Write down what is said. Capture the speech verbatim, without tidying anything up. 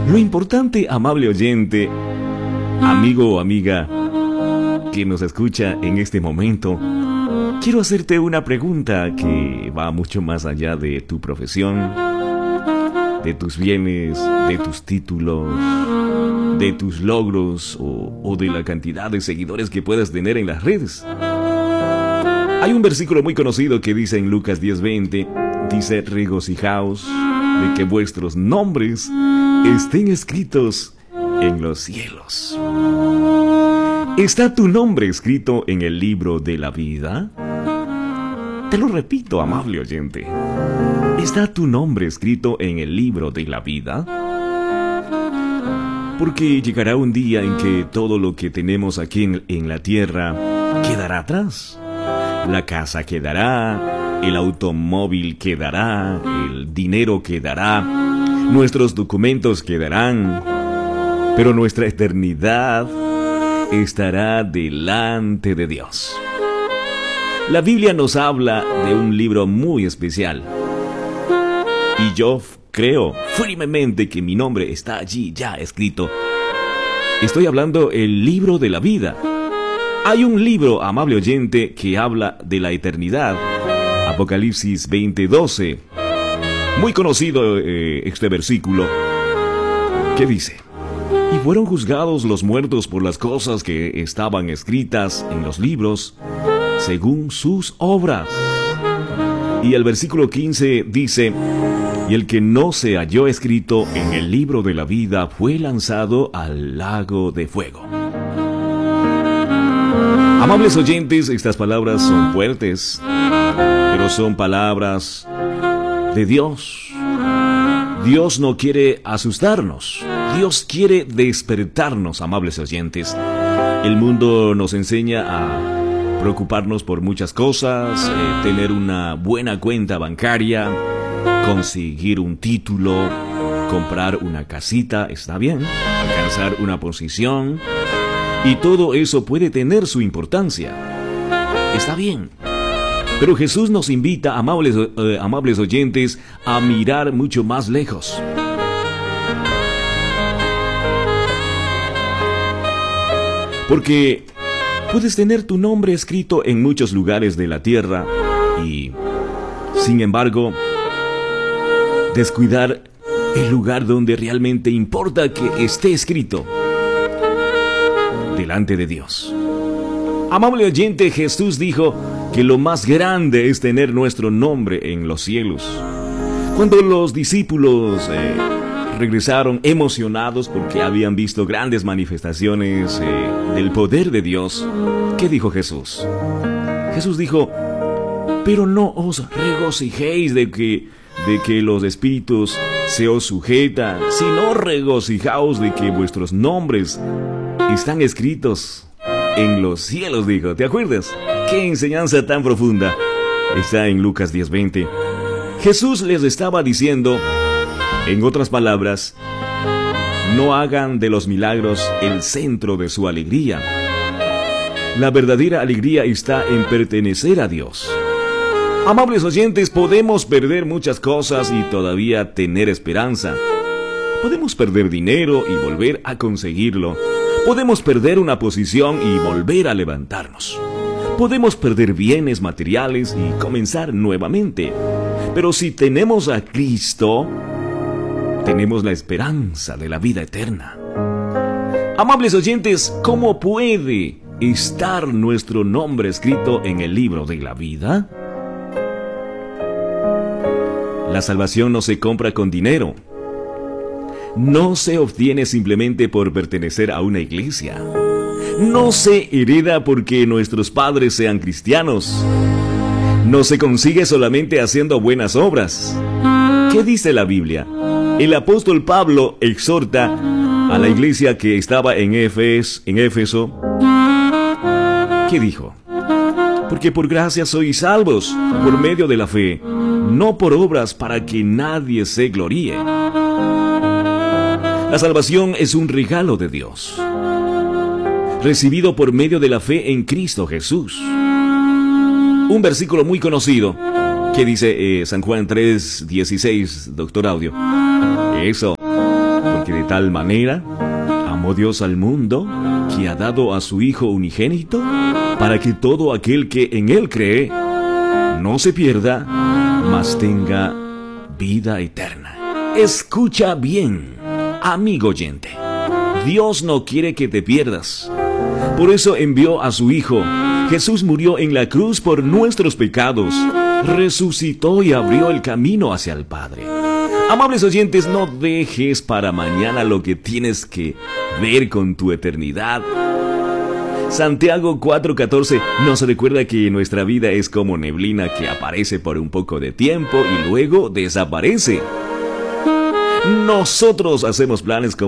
Lo importante, amable oyente, amigo o amiga que nos escucha en este momento, quiero hacerte una pregunta que va mucho más allá de tu profesión, de tus bienes, de tus títulos, de tus logros o, o de la cantidad de seguidores que puedas tener en las redes. Hay un versículo muy conocido que dice en Lucas diez veinte, dice: regocijaos de que vuestros nombres estén escritos en los cielos. ¿Está tu nombre escrito en el libro de la vida? Te lo repito, amable oyente. ¿Está tu nombre escrito en el libro de la vida? Porque llegará un día en que todo lo que tenemos aquí en, en la tierra quedará atrás. La casa quedará, el automóvil quedará, el dinero quedará, nuestros documentos quedarán, pero nuestra eternidad estará delante de Dios. La Biblia nos habla de un libro muy especial, y yo creo firmemente que mi nombre está allí ya escrito. Estoy hablando del libro de la vida. Hay un libro, amable oyente, que habla de la eternidad. Apocalipsis veinte doce. Muy conocido eh, este versículo, que dice: y fueron juzgados los muertos por las cosas que estaban escritas en los libros, según sus obras. Y el versículo quince dice: y el que no se halló escrito en el libro de la vida fue lanzado al lago de fuego. Amables oyentes, estas palabras son fuertes, pero son palabras de Dios. Dios no quiere asustarnos, Dios quiere despertarnos, amables oyentes. El mundo nos enseña a preocuparnos por muchas cosas, eh, tener una buena cuenta bancaria, conseguir un título, comprar una casita, está bien, alcanzar una posición. Y todo eso puede tener su importancia. Está bien. Pero Jesús nos invita, amables, eh, amables oyentes, a mirar mucho más lejos. Porque puedes tener tu nombre escrito en muchos lugares de la tierra y, sin embargo, descuidar el lugar donde realmente importa que esté escrito: delante de Dios. Amable oyente, Jesús dijo que lo más grande es tener nuestro nombre en los cielos. Cuando los discípulos eh, regresaron emocionados porque habían visto grandes manifestaciones eh, del poder de Dios, ¿qué dijo Jesús? Jesús dijo: pero no os regocijéis de que, de que los espíritus se os sujetan, sino regocijaos de que vuestros nombres están escritos en los cielos, dijo. ¿Te acuerdas? ¡Qué enseñanza tan profunda! Está en Lucas diez veinte. Jesús les estaba diciendo, en otras palabras, no hagan de los milagros el centro de su alegría. La verdadera alegría está en pertenecer a Dios. Amables oyentes, podemos perder muchas cosas y todavía tener esperanza. Podemos perder dinero y volver a conseguirlo. Podemos perder una posición y volver a levantarnos. Podemos perder bienes materiales y comenzar nuevamente. Pero si tenemos a Cristo, tenemos la esperanza de la vida eterna. Amables oyentes, ¿cómo puede estar nuestro nombre escrito en el libro de la vida? La salvación no se compra con dinero. No se obtiene simplemente por pertenecer a una iglesia. No se hereda porque nuestros padres sean cristianos. No se consigue solamente haciendo buenas obras. ¿Qué dice la Biblia? El apóstol Pablo exhorta a la iglesia que estaba en Éfeso, en Éfeso. ¿Qué dijo? Porque por gracia sois salvos, por medio de la fe, no por obras para que nadie se gloríe. La salvación es un regalo de Dios, recibido por medio de la fe en Cristo Jesús. Un versículo muy conocido que dice eh, San Juan tres dieciséis, doctor Audio. Eso, con Porque de tal manera amó Dios al mundo, que ha dado a su Hijo unigénito, para que todo aquel que en Él cree no se pierda, mas tenga vida eterna. Escucha bien, amigo oyente. Dios no quiere que te pierdas. Por eso envió a su Hijo. Jesús murió en la cruz por nuestros pecados, resucitó y abrió el camino hacia el Padre. Amables oyentes, no dejes para mañana lo que tienes que ver con tu eternidad. Santiago cuatro catorce nos recuerda que nuestra vida es como neblina que aparece por un poco de tiempo y luego desaparece. Nosotros hacemos planes como